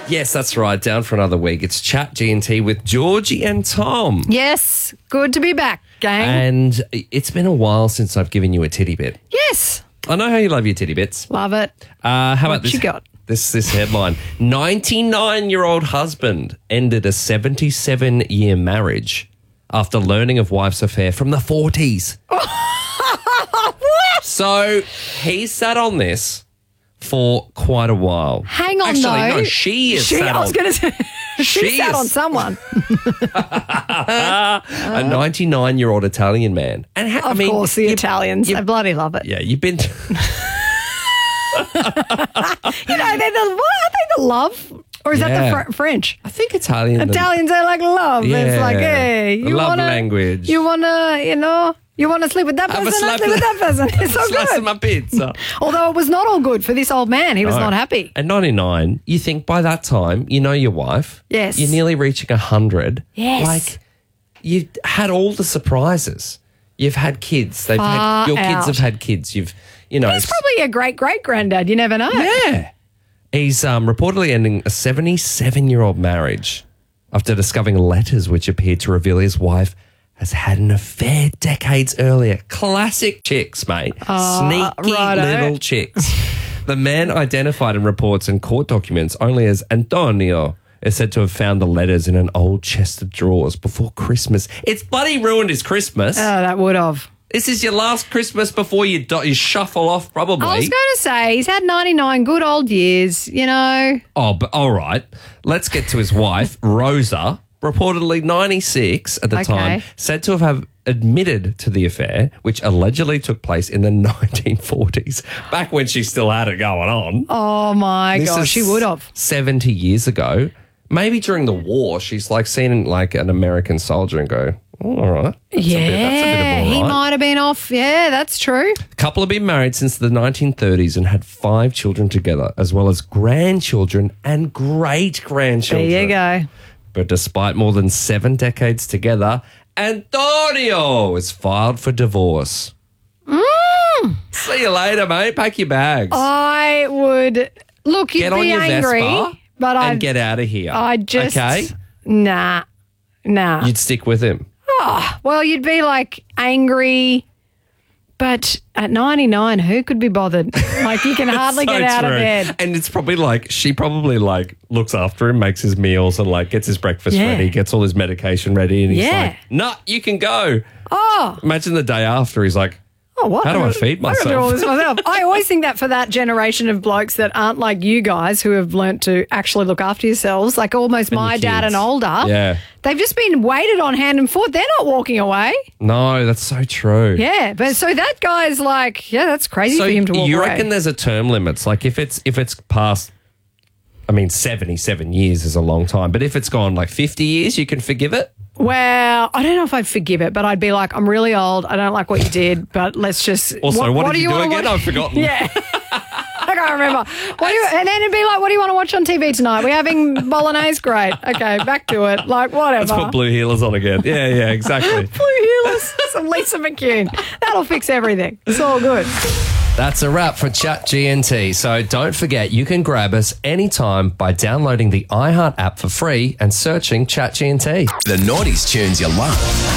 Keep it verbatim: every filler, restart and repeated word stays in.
Yes, that's right. Down for another week. It's Chat G and T with Georgie and Tom. Yes, good to be back, gang. And it's been a while since I've given you a titty bit. Yes, I know how you love your titty bits. love it. Uh, how What about this? you got? This this headline: ninety-nine-year-old husband ended a seventy-seven-year marriage after learning of wife's affair from the forties. What? So he sat on this for quite a while. Hang on, Actually, though. no, she is She, sat I was on. going to say, she, She sat is- on someone. a ninety-nine-year-old Italian man. And ha- Of I mean, course, the you- Italians. you- I bloody love it. Yeah, you've been. To- You know, they're the, what, are they the love? Or is that Yeah. the fr- French? I think Italian. Italians are like love. It's Yeah. like, hey, you Love wanna, language. You want to, you know, you want to sleep with that Have a person, I slap sleep with that person. It's so Slice good. of my pizza. Although it was not all good for this old man. He was No. not happy. At ninety-nine, you think by that time, you know your wife. Yes. You're nearly reaching one hundred. Yes. Like, you've had all the surprises. You've had kids. They've had, Far your kids out. have had kids. You've, you know. He's probably a great great granddad. You never know. Yeah. He's um, reportedly ending a seventy-seven-year-old marriage after discovering letters which appeared to reveal his wife has had an affair decades earlier. Classic chicks, mate. Sneaky righto. little chicks. The man identified in reports and court documents only as Antonio is said to have found the letters in an old chest of drawers before Christmas. It's bloody ruined his Christmas. Oh, that would have. This is your last Christmas before you, do- you shuffle off, probably. I was going to say he's had ninety-nine good old years. You know. Oh, but all right. Let's get to his wife, Rosa, reportedly ninety-six at the Okay. time, said to have, have admitted to the affair, which allegedly took place in the nineteen forties, back when she still had it going on. Oh my This gosh, is she would have. seventy years ago. Maybe during the war, she's like seen like an American soldier and go, oh, all right. That's Yeah, a bit, that's a bit of all he right. might have been off. Yeah, that's true. The couple have been married since the nineteen thirties and had five children together, as well as grandchildren and great-grandchildren. There you go. But despite more than seven decades together, Antonio is filed for divorce. Mm. See you later, mate. Pack your bags. I would look. You'd get on be your angry, Vespa but and I get out of here. I just Okay? nah, nah. You'd stick with him. Well, you'd be like angry, but at ninety-nine, who could be bothered? Like you can hardly So get out of true. bed. And it's probably like, she probably like looks after him, makes his meals and like gets his breakfast Yeah. ready, gets all his medication ready. And he's Yeah. like, nah, you can go. Oh, Imagine the day after he's like, oh, what? How do I feed I gotta do all myself? this myself. I always think that for that generation of blokes that aren't like you guys who have learnt to actually look after yourselves, like almost my your dad kids. and older. Yeah. They've just been weighted on hand and foot. They're not walking away. no, that's so true. Yeah, but so that guy's like, yeah, that's crazy So for him to walk you away. reckon there's a term limits? Like if it's if it's past, I mean, seventy-seven years is a long time, but if it's gone like fifty years, you can forgive it? Well, I don't know if I'd forgive it, but I'd be like, I'm really old. I don't like what you did, but let's just. Also, what, did you, do wanna again? watch- I've forgotten. Yeah. I can't remember. What do you, and then it'd be like, what do you want to watch on T V tonight? We're having bolognese? Great. Okay, back to it. Like, whatever. Let's put Blue Heelers on again. Yeah, yeah, exactly. Blue Heelers, some Lisa McCune. That'll fix everything. It's all good. That's a wrap for Chat G and T. So don't forget, you can grab us anytime by downloading the iHeart app for free and searching Chat G and T. The noughties tunes you love.